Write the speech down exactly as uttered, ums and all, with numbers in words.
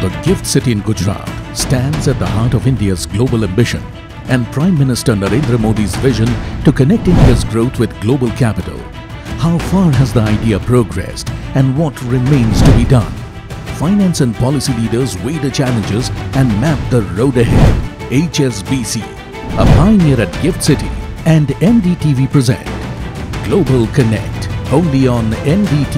The GIFT City in Gujarat stands at the heart of India's global ambition and Prime Minister Narendra Modi's vision to connect India's growth with global capital. How far has the idea progressed and what remains to be done? Finance and policy leaders weigh the challenges and map the road ahead. H S B C, a pioneer at GIFT City, and N D T V present Global Connect, only on N D T V.